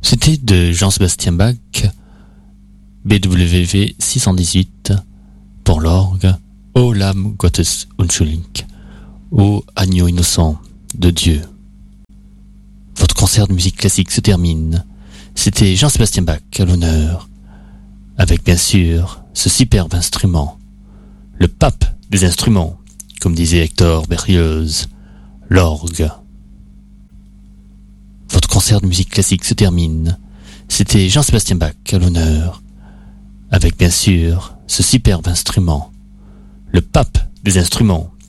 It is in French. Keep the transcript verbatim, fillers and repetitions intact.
C'était de Jean-Sébastien Bach, B W V six cent dix-huit, pour l'orgue, O Lamm Gottes Unschuldig, Ô agneau innocent de Dieu. Votre concert de musique classique se termine. C'était Jean-Sébastien Bach à l'honneur, avec bien sûr ce superbe instrument, le pape des instruments, comme disait Hector Berlioz, l'orgue. Votre concert de musique classique se termine. C'était Jean-Sébastien Bach à l'honneur, avec bien sûr ce superbe instrument, le pape des instruments,